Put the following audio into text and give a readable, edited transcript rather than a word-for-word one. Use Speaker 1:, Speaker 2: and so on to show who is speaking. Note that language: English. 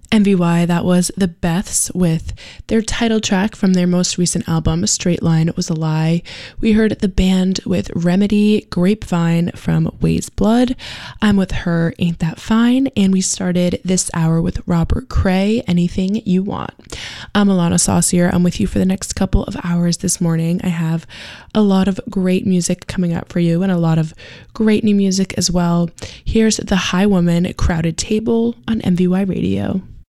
Speaker 1: MVY, that was the Beths with their title track from their most recent album, Straight Line Was a Lie. We heard the band with Remedy, Grapevine from Ways Blood. I'm With Her, Ain't That Fine. And we started this hour with Robert Cray, Anything You Want. I'm Alana Saucier. I'm with you for the next couple of hours this morning. I have a lot of great music coming up for you and a lot of great new music as well. Here's The High Woman, Crowded Table on MVY Radio.